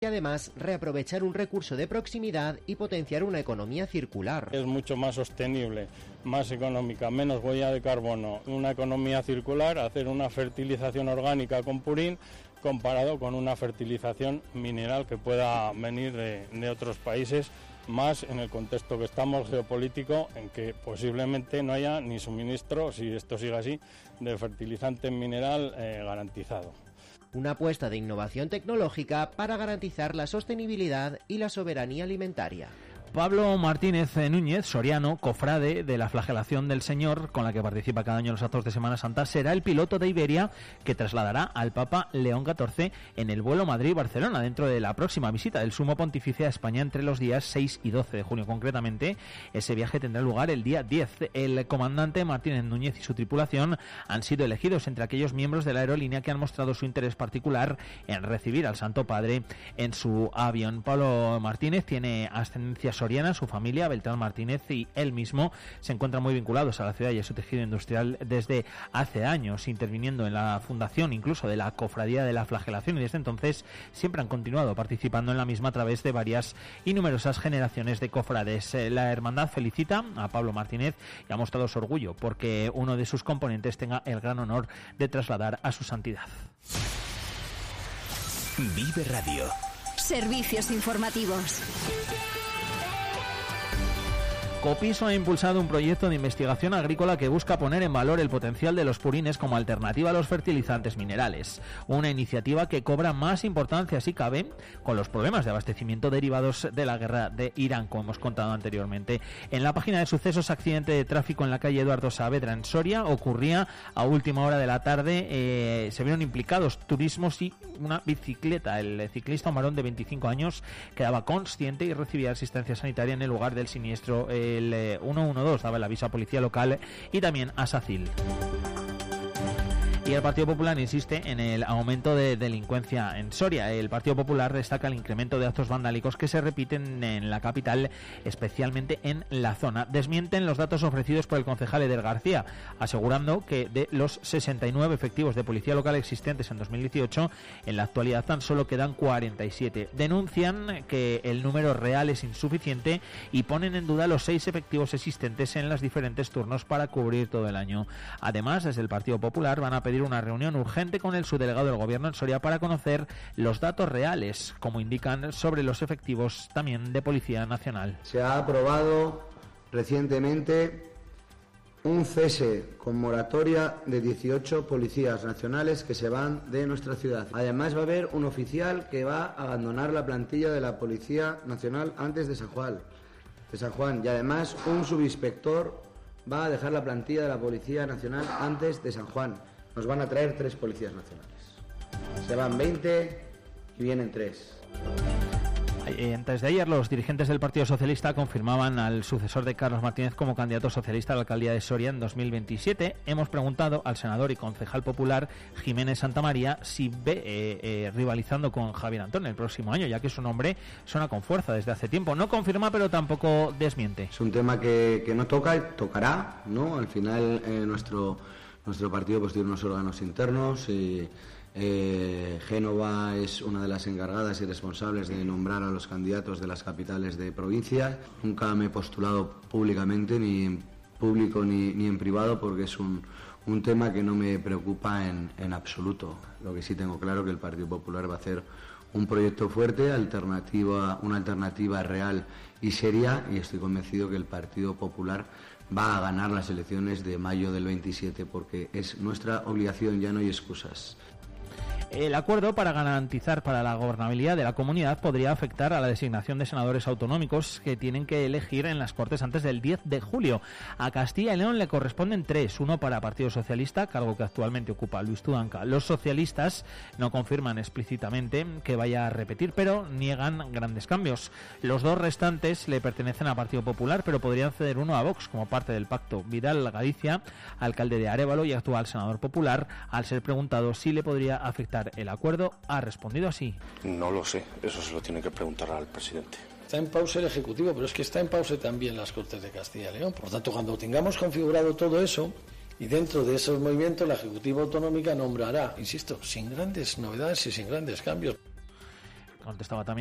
y además reaprovechar un recurso de proximidad y potenciar una economía circular. Es mucho más sostenible, más económica, menos huella de carbono, una economía circular, hacer una fertilización orgánica con purín comparado con una fertilización mineral que pueda venir de otros países, más en el contexto que estamos geopolítico, en que posiblemente no haya ni suministro, si esto sigue así, de fertilizante mineral garantizado. Una apuesta de innovación tecnológica para garantizar la sostenibilidad y la soberanía alimentaria. Pablo Martínez Núñez, soriano, cofrade de la Flagelación del Señor, con la que participa cada año en los actos de Semana Santa, será el piloto de Iberia que trasladará al Papa León XIV en el vuelo Madrid-Barcelona dentro de la próxima visita del Sumo Pontífice a España entre los días 6 y 12 de junio. Concretamente, ese viaje tendrá lugar el día 10. El comandante Martínez Núñez y su tripulación han sido elegidos entre aquellos miembros de la aerolínea que han mostrado su interés particular en recibir al Santo Padre en su avión. Pablo Martínez tiene ascendencia soriana, su familia, Beltrán Martínez y él mismo se encuentran muy vinculados a la ciudad y a su tejido industrial desde hace años, interviniendo en la fundación incluso de la Cofradía de la Flagelación, y desde entonces siempre han continuado participando en la misma a través de varias y numerosas generaciones de cofrades. La hermandad felicita a Pablo Martínez y ha mostrado su orgullo porque uno de sus componentes tenga el gran honor de trasladar a su santidad. Vive Radio. Servicios informativos. Copiso ha impulsado un proyecto de investigación agrícola que busca poner en valor el potencial de los purines como alternativa a los fertilizantes minerales. Una iniciativa que cobra más importancia, si cabe, con los problemas de abastecimiento derivados de la guerra de Irán, como hemos contado anteriormente. En la página de sucesos, accidente de tráfico en la calle Eduardo Saavedra en Soria ocurría a última hora de la tarde. Se vieron implicados turismos y una bicicleta. El ciclista, un varón de 25 años, quedaba consciente y recibía asistencia sanitaria en el lugar del siniestro. El 112 daba el aviso a policía local y también a SACIL. Y el Partido Popular insiste en el aumento de delincuencia en Soria. El Partido Popular destaca el incremento de actos vandálicos que se repiten en la capital, especialmente en la zona. Desmienten los datos ofrecidos por el concejal Eder García, asegurando que de los 69 efectivos de policía local existentes en 2018, en la actualidad tan solo quedan 47. Denuncian que el número real es insuficiente y ponen en duda los 6 efectivos existentes en los diferentes turnos para cubrir todo el año. Además, desde el Partido Popular van a pedir una reunión urgente con el subdelegado del Gobierno en Soria para conocer los datos reales, como indican, sobre los efectivos también de Policía Nacional. Se ha aprobado recientemente un cese con moratoria de 18 policías nacionales que se van de nuestra ciudad. Además va a haber un oficial que va a abandonar la plantilla de la Policía Nacional antes de San Juan, y además un subinspector va a dejar la plantilla de la Policía Nacional antes de San Juan. Nos van a traer 3 policías nacionales. Se van 20 y vienen 3. Antes de ayer, los dirigentes del Partido Socialista confirmaban al sucesor de Carlos Martínez como candidato socialista a la alcaldía de Soria en 2027. Hemos preguntado al senador y concejal popular Jiménez Santamaría si ve rivalizando con Javier Antón el próximo año, ya que su nombre suena con fuerza desde hace tiempo. No confirma, pero tampoco desmiente. Es un tema que no toca y tocará, ¿no? Al final nuestro partido pues tiene unos órganos internos y Génova es una de las encargadas y responsables de nombrar a los candidatos de las capitales de provincia. Nunca me he postulado públicamente, ni en público ni en privado, porque es un tema que no me preocupa en absoluto. Lo que sí tengo claro que el Partido Popular va a hacer un proyecto fuerte, una alternativa real y seria, y estoy convencido que el Partido Popular va a ganar las elecciones de mayo del 27, porque es nuestra obligación, ya no hay excusas. El acuerdo para garantizar para la gobernabilidad de la comunidad podría afectar a la designación de senadores autonómicos que tienen que elegir en las Cortes antes del 10 de julio. A Castilla y León le corresponden 3, uno para Partido Socialista, cargo que actualmente ocupa Luis Tudanca. Los socialistas no confirman explícitamente que vaya a repetir, pero niegan grandes cambios. Los 2 restantes le pertenecen al Partido Popular, pero podrían ceder uno a Vox como parte del pacto. Vidal Galicia, alcalde de Arévalo y actual senador popular, al ser preguntado si le podría afectar el acuerdo, ha respondido así. No lo sé, eso se lo tiene que preguntar al presidente. Está en pausa el Ejecutivo, pero es que está en pausa también las Cortes de Castilla y León. Por lo tanto, cuando tengamos configurado todo eso, y dentro de esos movimientos, la Ejecutiva Autonómica nombrará, insisto, sin grandes novedades y sin grandes cambios. contestaba también